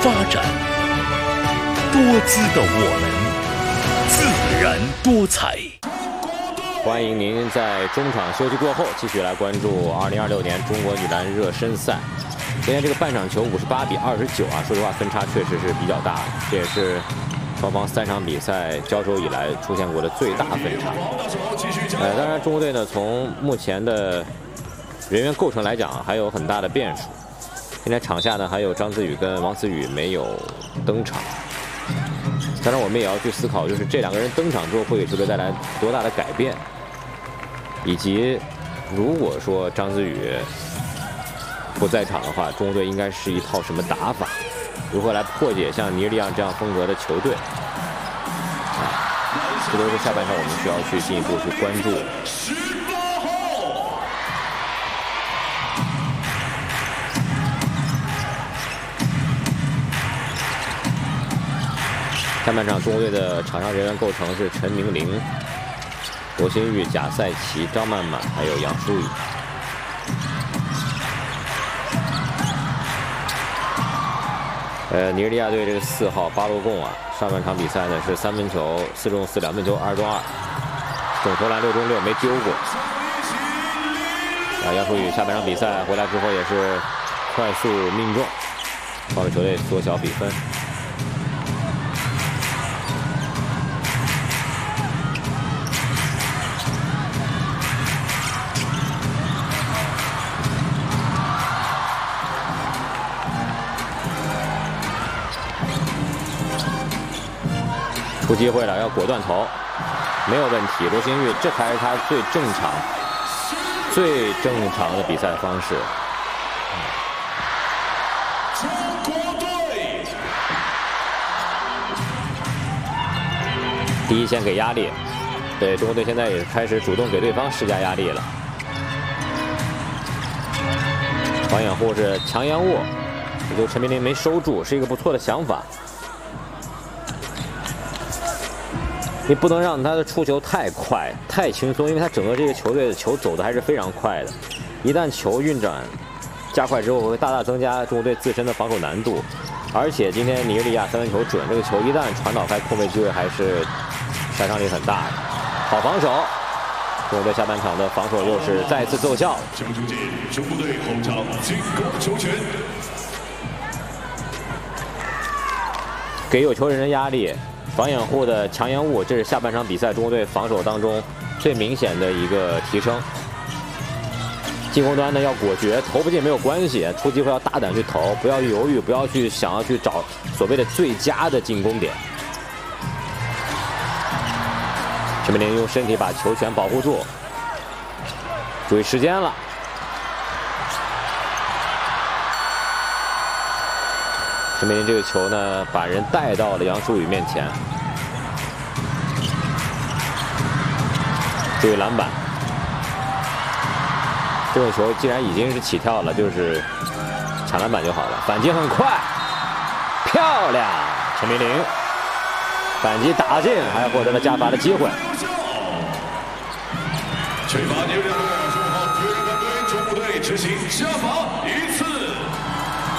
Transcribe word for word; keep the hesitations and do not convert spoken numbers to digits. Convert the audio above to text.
发展，多姿的我们，自然多彩。 欢迎您在中场休息过后继续来关注二零二六年中国女篮热身赛。今天这个半场球五十八比二十九啊，说实话分差确实是比较大，这也是双方三场比赛交手以来出现过的最大分差。呃，当然中国队呢，从目前的人员构成来讲，还有很大的变数。今天场下呢，还有张子宇跟王思雨没有登场。当然，我们也要去思考，就是这两个人登场之后会给球队带来多大的改变，以及如果说张子宇不在场的话，中国队应该是一套什么打法？如何来破解像尼日利亚这样风格的球队？啊，这都是下半场我们需要去进一步去关注的。下半场中国队的场上人员构成是陈明玲、罗新玉、贾赛琪、张曼曼，还有杨舒雨。呃，尼日利亚队这个四号巴洛贡啊，上半场比赛呢是三分球四中四，两分球二中二，总投篮六中六，没丢过。啊，杨舒雨下半场比赛回来之后也是快速命中，帮助球队缩小比分。出机会了，要果断投，没有问题。罗新玉，这才是他最正常、最正常的比赛方式。 中国队第一，先给压力。对，中国队现在也开始主动给对方施加压力了。防掩护是强延握，也就陈明玲没收住，是一个不错的想法。你不能让他的出球太快、太轻松，因为他整个这个球队的球走的还是非常快的。一旦球运转加快之后，会大大增加中国队自身的防守难度。而且今天尼日利亚三分球准，这个球一旦传导开空位机会，还是杀伤力很大的。好防守，中国队下半场的防守又是再次奏效。 正中间，中国队后场进攻球权， 给有球人的压力。防掩护的强延误，这是下半场比赛中国队防守当中最明显的一个提升。进攻端呢要果决，投不进没有关系，出机会要大胆去投，不要犹豫，不要去想要去找所谓的最佳的进攻点。陈明玲用身体把球权保护住，注意时间了。陈明玲这个球呢，把人带到了杨舒雨面前。注意篮板，这种球既然已经是起跳了，就是抢篮板就好了。反击很快，漂亮！陈明玲反击打进，还获得了加罚的机会。 吹罚尼日利亚队，中号队员团队，中国队执行加罚一次。